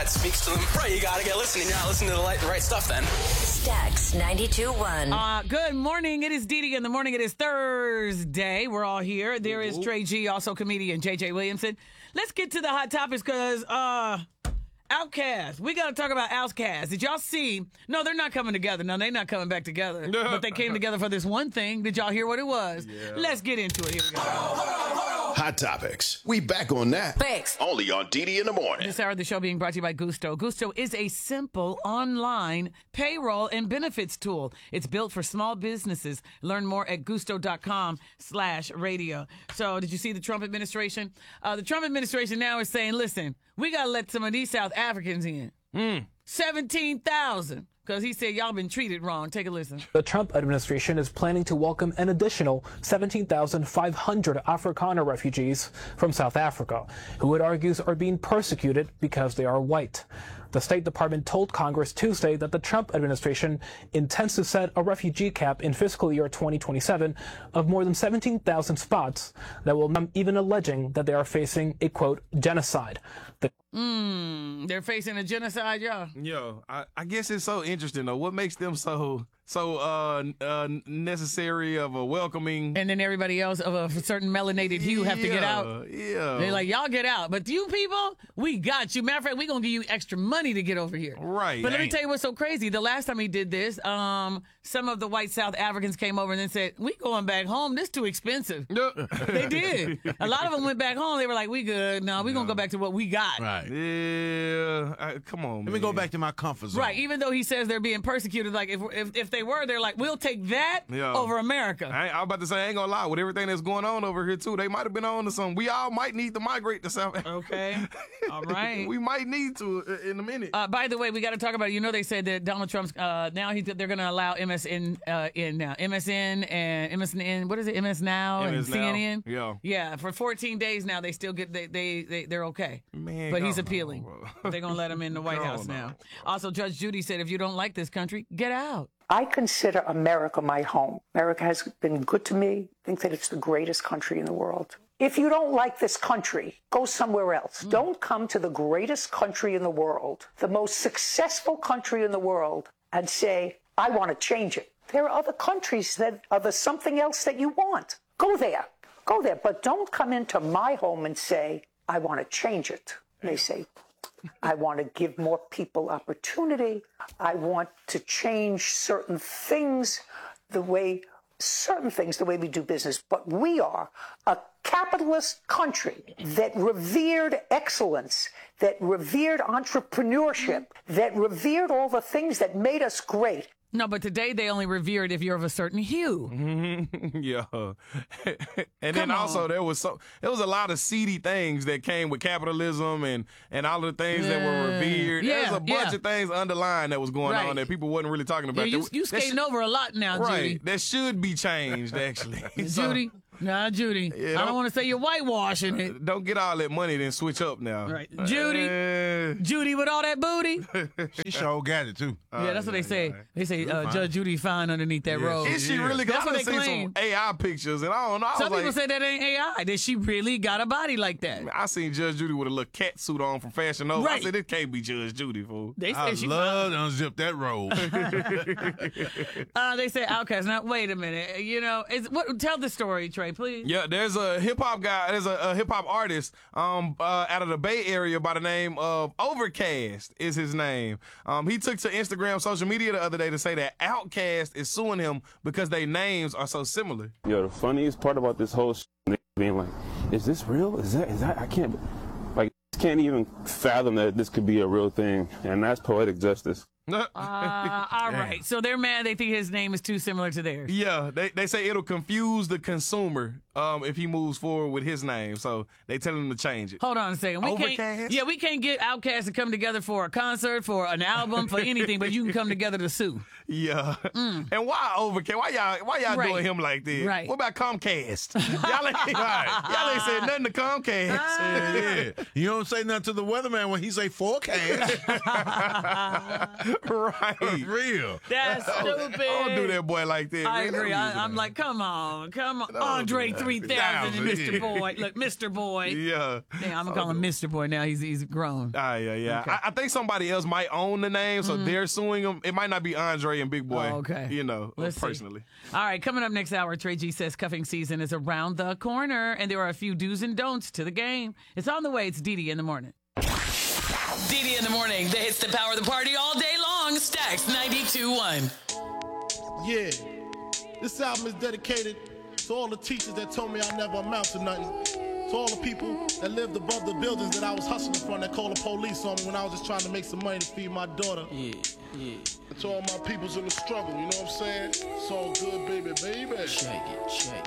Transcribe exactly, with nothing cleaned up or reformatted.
that speaks to them. Right, you gotta get listening. You're not listening to the right, the right stuff then. Stax ninety-two point one. Uh, good morning. It is Dee Dee in the morning. It is Thursday. We're all here. There is Trey G, also comedian J J Williamson. Let's get to the hot topics because uh, Outkast. We got to talk about Outkast. Did y'all see? No, they're not coming together. No, they're not coming back together. But they came together for this one thing. Did y'all hear what it was? Yeah. Let's get into it. Here we go. Hot Topics. We back on that. Thanks. Only on D D in the morning. This hour of the show being brought to you by Gusto. Gusto is a simple online payroll and benefits tool. It's built for small businesses. Learn more at gusto.com slash radio. So did you see the Trump administration? Uh, the Trump administration now is saying, listen, we got to let some of these South Africans in. Mm. seventeen thousand. Because he said y'all been treated wrong. Take a listen. The Trump administration is planning to welcome an additional seventeen thousand five hundred Afrikaner refugees from South Africa, who it argues are being persecuted because they are white. The State Department told Congress Tuesday that the Trump administration intends to set a refugee cap in fiscal year twenty twenty-seven of more than seventeen thousand spots that will come, even alleging that they are facing a, quote, genocide. The Mm, they're facing a genocide, y'all. Yo, I, I guess it's so interesting, though. What makes them so so uh, uh, necessary of a welcoming? And then everybody else of a certain melanated hue have to get Yeah, out. Yeah. They're like, y'all get out. But you people, we got you. Matter of fact, we're going to give you extra money to get over here. Right. But let me Ain't- tell you what's so crazy. The last time he did this, um, some of the white South Africans came over and then said, we going back home. This too expensive. They did. A lot of them went back home. They were like, we good. No, we going to go back to what we got. Right. Yeah. I, come on, Let me go back to my comfort zone. Right, even though he says they're being persecuted, like if if, if they were, they're like, we'll take that Yeah. over America. I, ain't- I was about to say, I ain't gonna lie. With everything that's going on over here, too, they might have been on to something. We all might need to migrate to South Africa. Okay, all right. We might need to uh, in a minute. Uh, by the way, we got to talk about it. You know, they said that Donald Trump's uh, now he, they're going to allow M S N uh, in now. M S N and M S N. What is it? M S Now M S and Now. C N N. Yeah. yeah. For fourteen days now, they still get they they, they they're okay. Man, but he's go on, appealing. bro. They're going to let him in the White Go House on. now. Also, Judge Judy said, if you don't like this country, get out. I consider America my home. America has been good to me. I think that it's the greatest country in the world. If you don't like this country, go somewhere else. Mm. Don't come to the greatest country in the world, the most successful country in the world, and say, I want to change it. There are other countries that are the something else that you want. Go there. Go there. But don't come into my home and say, I want to change it. They say, I want to give more people opportunity. I want to change certain things, the way, certain things, the way we do business. But we are a capitalist country that revered excellence, that revered entrepreneurship, that revered all the things that made us great. No, but today they only revere it if you're of a certain hue. Mm-hmm. Yeah. And Come then also on. there was so there was a lot of seedy things that came with capitalism and, and all of the things that were revered. Yeah, there was a bunch yeah. of things underlined that was going Right. on that people wasn't really talking Yeah, about. you, That- you that skating sh- over a lot now, Right. Judy. That should be changed, actually. So, Judy, nah, Judy. Yeah, I don't- don't want to say you're whitewashing it. don't get all that money, then switch up now. Right. Judy. Eh, Judy with all that booty. She sure got it, too. yeah, that's what they say. They say uh, Judge Judy fine underneath that Yeah, robe. is she Yeah. really? Cause That's I what done they seen claim. some A I pictures, and I don't know. I Some was people like, say that ain't A I. That she really got a body like that. I seen Judge Judy with a little cat suit on from Fashion Nova. I Right. said, this can't be Judge Judy, fool. They I say she love to unzip that robe. Uh, they say Outkast. Now wait a minute. You know, is what? Tell the story, Trey, please. Yeah, there's a hip hop guy. There's a, a hip hop artist um uh, out of the Bay Area by the name of Overcast is his name. Um, he took to Instagram social media the other day to say that Outkast is suing him because their names are so similar. Yo, the funniest part about this whole shit, being like, is this real? Is that, is that, I can't, like, can't even fathom that this could be a real thing. And that's poetic justice. Uh, all right. So they're mad. They think his name is too similar to theirs. Yeah, they, they say it'll confuse the consumer um, if he moves forward with his name. So they tell him to change it. Hold on a second. We Overcast? can't. Yeah, we can't get Outkast to come together for a concert, for an album, for anything, but you can come together to sue. Yeah. And why Overcast? Why y'all why y'all Right. doing him like this? Right. What about Comcast? y'all, ain't, y'all ain't said nothing to Comcast. Yeah, yeah. You don't say nothing to the weatherman when he say forecast. Right. For real. That's stupid. Don't do that boy like that. I man. agree. Don't do I, I'm that. like, come on, come on. Don't do Andre that. three thousand and Mister Yeah. Boy. Look, Mister Boy. Yeah. Yeah, I'm gonna call him Mister Boy now. He's he's grown. Ah, yeah, yeah. Okay. I, I think somebody else might own the name, so they're suing him. It might not be Andre and Big Boy. Oh, okay. You know, Let's see. personally. All right, coming up next hour, Trey G says cuffing season is around the corner, and there are a few do's and don'ts to the game. It's on the way. It's Didi in the morning. Didi in the morning. The hits that power the party all day long. Stacks ninety-two point one. Yeah, this album is dedicated to all the teachers that told me I never amount to nothing. To all the people that lived above the buildings that I was hustling from that called the police on me when I was just trying to make some money to feed my daughter. Yeah, yeah. And to all my peoples in the struggle, you know what I'm saying? It's all good, baby, baby. Shake it, shake